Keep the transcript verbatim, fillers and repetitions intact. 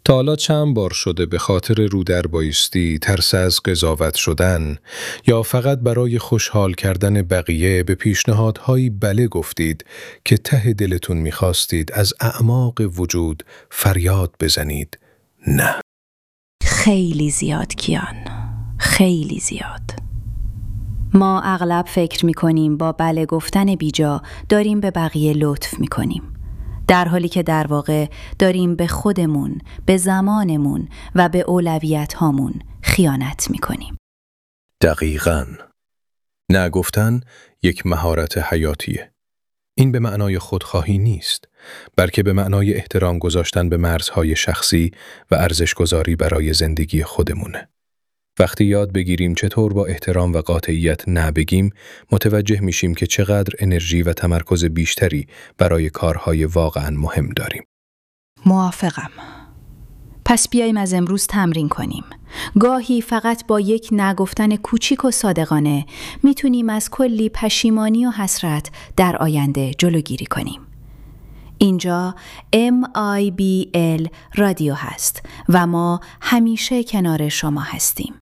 تا حالا چند بار شده به خاطر رو در بایستی، ترس از قضاوت شدن یا فقط برای خوشحال کردن بقیه به پیشنهادهایی بله گفتید که ته دلتون میخواستید از اعماق وجود فریاد بزنید نه؟ خیلی زیاد کیان، خیلی زیاد. ما اغلب فکر میکنیم با بله گفتن بیجا داریم به بقیه لطف میکنیم، در حالی که در واقع داریم به خودمون، به زمانمون و به اولویت هامون خیانت میکنیم. دقیقاً. نه گفتن یک مهارت حیاتیه. این به معنای خودخواهی نیست، بلکه به معنای احترام گذاشتن به مرزهای شخصی و ارزش‌گذاری برای زندگی خودمونه. وقتی یاد بگیریم چطور با احترام و قاطعیت نه بگیم، متوجه میشیم که چقدر انرژی و تمرکز بیشتری برای کارهای واقعاً مهم داریم. موافقم. پس بیاییم از امروز تمرین کنیم. گاهی فقط با یک نگفتن کوچیک و صادقانه میتونیم از کلی پشیمانی و حسرت در آینده جلوگیری کنیم. اینجا ام آی بی ال رادیو هست و ما همیشه کنار شما هستیم.